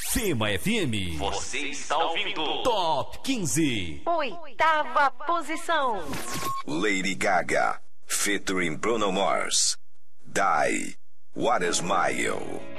Iracema FM. Você está ouvindo Top 15. 8ª posição. Lady Gaga, featuring Bruno Mars. Die, What a Smile.